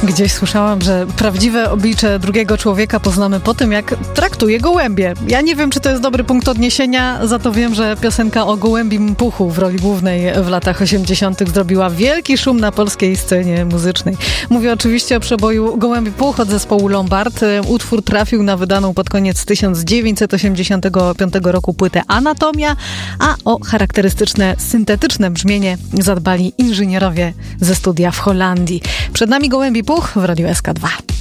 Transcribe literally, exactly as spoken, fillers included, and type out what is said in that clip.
Gdzieś słyszałam, że prawdziwe oblicze drugiego człowieka poznamy po tym, jak traktuje gołębie. Ja nie wiem, czy to jest dobry punkt odniesienia, za to wiem, że piosenka o gołębim puchu w roli głównej w latach osiemdziesiątych zrobiła wielki szum na polskiej scenie muzycznej. Mówię oczywiście o przeboju Gołębi Puch od zespołu Lombard. Utwór trafił na wydaną pod koniec tysiąc dziewięćset osiemdziesiątego piątego roku płytę Anatomia, a o charakterystyczne, syntetyczne brzmienie zadbali inżynierowie ze studia w Holandii. Przed nami Gołębi Puch w Radiu S K dwa.